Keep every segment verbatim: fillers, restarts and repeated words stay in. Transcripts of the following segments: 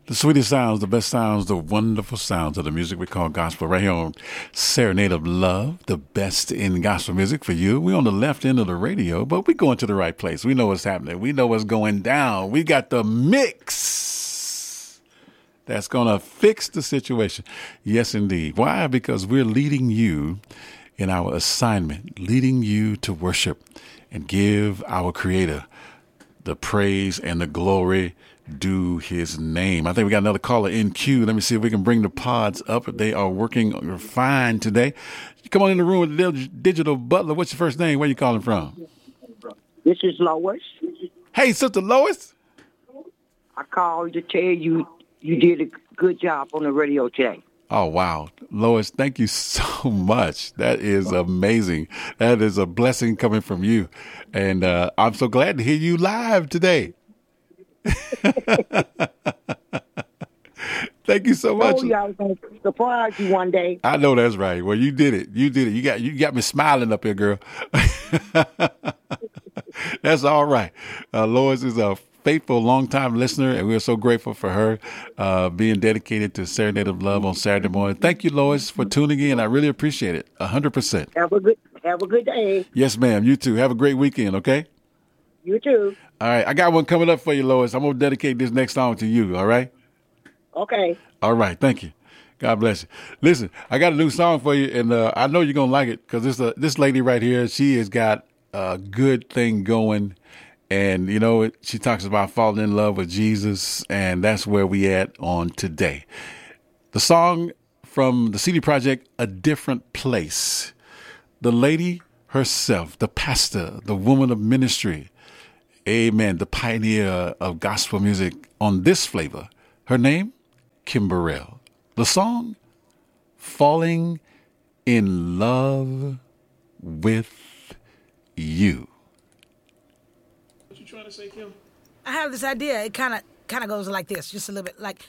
The sweetest sounds, the best sounds, the wonderful sounds of the music we call gospel right here on Serenade of Love, the best in gospel music for you. We're on the left end of the radio, but we're going to the right place. We know what's happening. We know what's going down. We got the mix that's going to fix the situation. Yes, indeed. Why? Because we're leading you in our assignment, leading you to worship and give our Creator the praise and the glory due his name. I think we got another caller in queue. Let me see if we can bring the pods up. They are working fine today. Come on in the room with the digital butler. What's your first name? Where you calling from? This is Lois. Hey, Sister Lois. I called to tell you you did a good job on the radio today. Oh, wow. Lois, thank you so much. That is amazing. That is a blessing coming from you. And uh, I'm so glad to hear you live today. Thank you so much. Oh, yeah, I was going to surprise you one day. I know that's right. Well, you did it. You did it. You got you got me smiling up here, girl. That's all right. Uh, Lois is a faithful, longtime listener, and we're so grateful for her uh, being dedicated to Serenade of Love on Saturday morning. Thank you, Lois, for tuning in. I really appreciate it. A hundred percent. Have a good Have a good day. Yes, ma'am. You too. Have a great weekend. Okay. You too. All right. I got one coming up for you, Lois. I'm gonna dedicate this next song to you. All right. Okay. All right. Thank you. God bless you. Listen, I got a new song for you, and uh, I know you're gonna like it because this uh, this lady right here, she has got a good thing going, and you know she talks about falling in love with Jesus, and that's where we at on today. The song from the C D Project, "A Different Place." The lady herself, the pastor, the woman of ministry, amen, the pioneer of gospel music on this flavor. Her name, Kim Burrell. The song, "Falling in Love with You." What you trying to say, Kim? I have this idea. It kind of kind of goes like this, just a little bit, like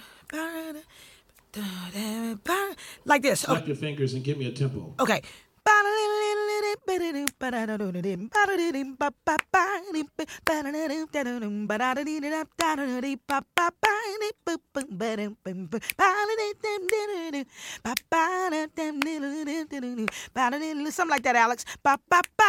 like this. Snap your fingers and give me a tempo. Okay. Something like that, Alex.